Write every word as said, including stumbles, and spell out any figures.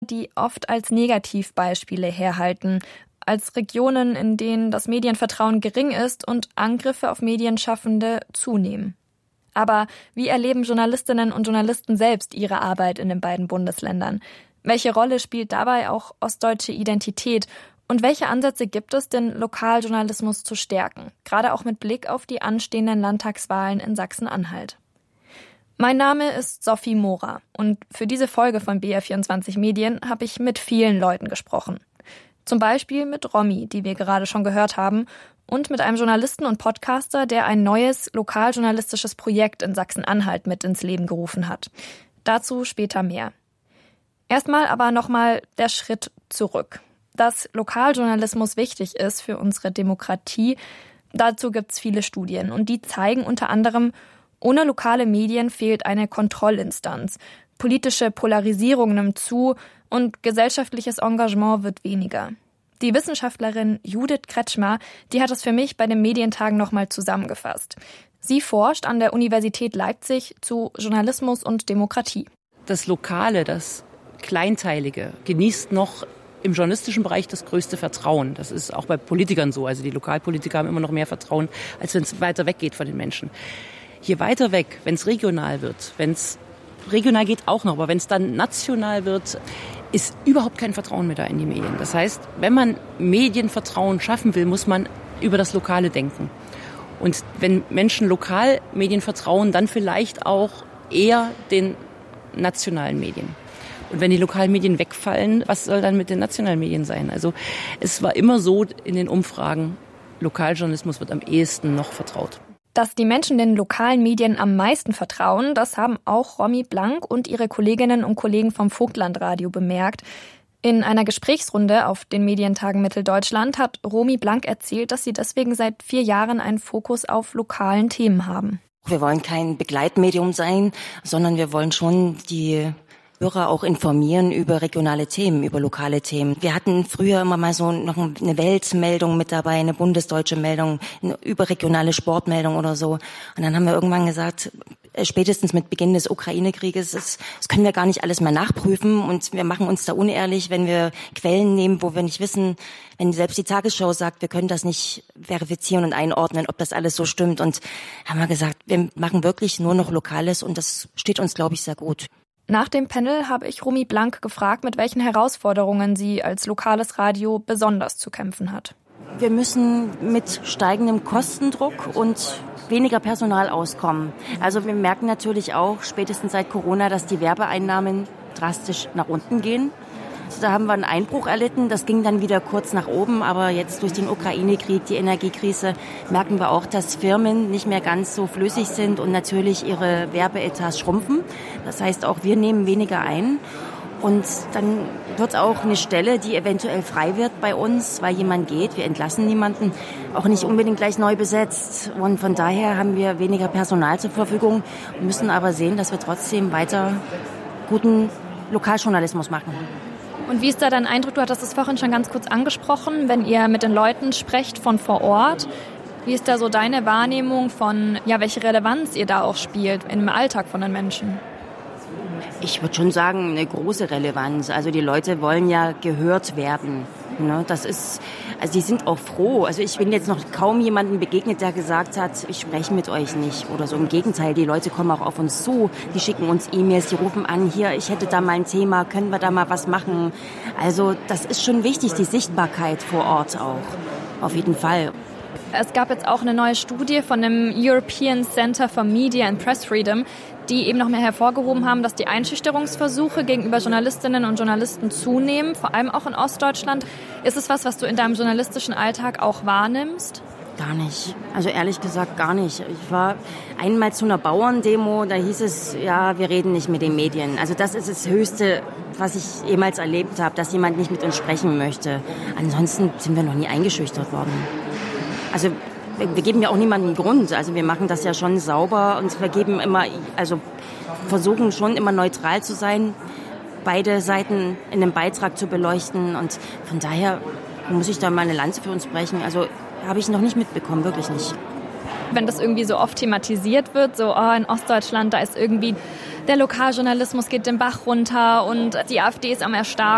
die oft als Negativbeispiele herhalten, als Regionen, in denen das Medienvertrauen gering ist und Angriffe auf Medienschaffende zunehmen. Aber wie erleben Journalistinnen und Journalisten selbst ihre Arbeit in den beiden Bundesländern? Welche Rolle spielt dabei auch ostdeutsche Identität? Und welche Ansätze gibt es, den Lokaljournalismus zu stärken, gerade auch mit Blick auf die anstehenden Landtagswahlen in Sachsen-Anhalt? Mein Name ist Sophie Mohrer und für diese Folge von B R vierundzwanzig Medien habe ich mit vielen Leuten gesprochen. Zum Beispiel mit Romy, die wir gerade schon gehört haben, und mit einem Journalisten und Podcaster, der ein neues lokaljournalistisches Projekt in Sachsen-Anhalt mit ins Leben gerufen hat. Dazu später mehr. Erstmal aber nochmal der Schritt zurück. Dass Lokaljournalismus wichtig ist für unsere Demokratie, dazu gibt's viele Studien. Und die zeigen unter anderem, ohne lokale Medien fehlt eine Kontrollinstanz. Politische Polarisierung nimmt zu und gesellschaftliches Engagement wird weniger. Die Wissenschaftlerin Judith Kretschmer, die hat es für mich bei den Medientagen nochmal zusammengefasst. Sie forscht an der Universität Leipzig zu Journalismus und Demokratie. Das Lokale, das Kleinteilige genießt noch im journalistischen Bereich das größte Vertrauen. Das ist auch bei Politikern so. Also die Lokalpolitiker haben immer noch mehr Vertrauen, als wenn es weiter weg geht von den Menschen. Je weiter weg, wenn es regional wird, wenn es regional geht auch noch, aber wenn es dann national wird, ist überhaupt kein Vertrauen mehr da in die Medien. Das heißt, wenn man Medienvertrauen schaffen will, muss man über das Lokale denken. Und wenn Menschen lokal Medien vertrauen, dann vielleicht auch eher den nationalen Medien. Und wenn die lokalen Medien wegfallen, was soll dann mit den nationalen Medien sein? Also es war immer so in den Umfragen, Lokaljournalismus wird am ehesten noch vertraut. Dass die Menschen den lokalen Medien am meisten vertrauen, das haben auch Romy Blank und ihre Kolleginnen und Kollegen vom Vogtlandradio bemerkt. In einer Gesprächsrunde auf den Medientagen Mitteldeutschland hat Romy Blank erzählt, dass sie deswegen seit vier Jahren einen Fokus auf lokalen Themen haben. Wir wollen kein Begleitmedium sein, sondern wir wollen schon die Hörer auch informieren über regionale Themen, über lokale Themen. Wir hatten früher immer mal so noch eine Weltmeldung mit dabei, eine bundesdeutsche Meldung, eine überregionale Sportmeldung oder so. Und dann haben wir irgendwann gesagt, spätestens mit Beginn des Ukraine-Krieges, das, das können wir gar nicht alles mehr nachprüfen und wir machen uns da unehrlich, wenn wir Quellen nehmen, wo wir nicht wissen, wenn selbst die Tagesschau sagt, wir können das nicht verifizieren und einordnen, ob das alles so stimmt. Und haben wir gesagt, wir machen wirklich nur noch Lokales und das steht uns, glaube ich, sehr gut. Nach dem Panel habe ich Romy Blank gefragt, mit welchen Herausforderungen sie als lokales Radio besonders zu kämpfen hat. Wir müssen mit steigendem Kostendruck und weniger Personal auskommen. Also wir merken natürlich auch spätestens seit Corona, dass die Werbeeinnahmen drastisch nach unten gehen. Also da haben wir einen Einbruch erlitten, das ging dann wieder kurz nach oben, aber jetzt durch den Ukraine-Krieg, die Energiekrise, merken wir auch, dass Firmen nicht mehr ganz so flüssig sind und natürlich ihre Werbeetats schrumpfen. Das heißt, auch wir nehmen weniger ein. Und dann wird auch eine Stelle, die eventuell frei wird bei uns, weil jemand geht, wir entlassen niemanden, auch nicht unbedingt gleich neu besetzt. Und von daher haben wir weniger Personal zur Verfügung, müssen aber sehen, dass wir trotzdem weiter guten Lokaljournalismus machen. Und wie ist da dein Eindruck? Du hattest es vorhin schon ganz kurz angesprochen, wenn ihr mit den Leuten sprecht von vor Ort. Wie ist da so deine Wahrnehmung von, ja, welche Relevanz ihr da auch spielt im Alltag von den Menschen? Ich würde schon sagen, eine große Relevanz. Also die Leute wollen ja gehört werden. Ne? Das ist, also die sind auch froh. Also ich bin jetzt noch kaum jemandem begegnet, der gesagt hat, ich spreche mit euch nicht oder so. Im Gegenteil, die Leute kommen auch auf uns zu. Die schicken uns E-Mails, die rufen an, hier, ich hätte da mal ein Thema, können wir da mal was machen? Also das ist schon wichtig, die Sichtbarkeit vor Ort auch. Auf jeden Fall. Es gab jetzt auch eine neue Studie von dem European Center for Media and Press Freedom, die eben noch mehr hervorgehoben haben, dass die Einschüchterungsversuche gegenüber Journalistinnen und Journalisten zunehmen, vor allem auch in Ostdeutschland. Ist es was, was du in deinem journalistischen Alltag auch wahrnimmst? Gar nicht. Also ehrlich gesagt gar nicht. Ich war einmal zu einer Bauerndemo, da hieß es, ja, wir reden nicht mit den Medien. Also das ist das Höchste, was ich jemals erlebt habe, dass jemand nicht mit uns sprechen möchte. Ansonsten sind wir noch nie eingeschüchtert worden. Also wir geben ja auch niemandem Grund. Also wir machen das ja schon sauber und wir geben immer, also versuchen schon immer neutral zu sein, beide Seiten in einem Beitrag zu beleuchten. Und von daher muss ich da mal eine Lanze für uns brechen. Also habe ich noch nicht mitbekommen, wirklich nicht. Wenn das irgendwie so oft thematisiert wird, so oh, in Ostdeutschland, da ist irgendwie der Lokaljournalismus geht den Bach runter und die AfD ist am Erstarken.